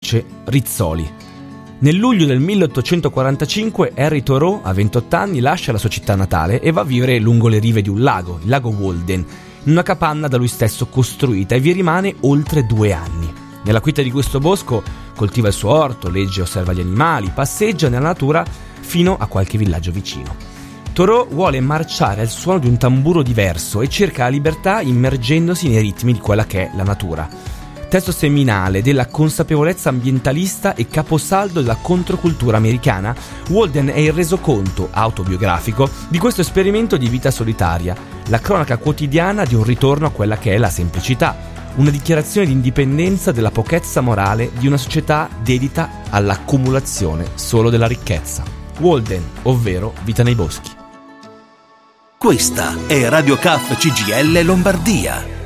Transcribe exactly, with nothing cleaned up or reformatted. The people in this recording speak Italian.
voce Rizzoli. Nel luglio del milleottocentoquarantacinque Henry Thoreau, a ventotto anni, lascia la sua città natale e va a vivere lungo le rive di un lago, il lago Walden, in una capanna da lui stesso costruita, e vi rimane oltre due anni. Nella quiete di questo bosco coltiva il suo orto, legge e osserva gli animali, passeggia nella natura fino a qualche villaggio vicino. Thoreau vuole marciare al suono di un tamburo diverso e cerca la libertà immergendosi nei ritmi di quella che è la natura. Testo seminale della consapevolezza ambientalista e caposaldo della controcultura americana, Walden è il resoconto autobiografico di questo esperimento di vita solitaria, la cronaca quotidiana di un ritorno a quella che è la semplicità, una dichiarazione di indipendenza della pochezza morale di una società dedita all'accumulazione solo della ricchezza. Walden, ovvero Vita nei boschi. Questa è Radio C A F C G I L Lombardia.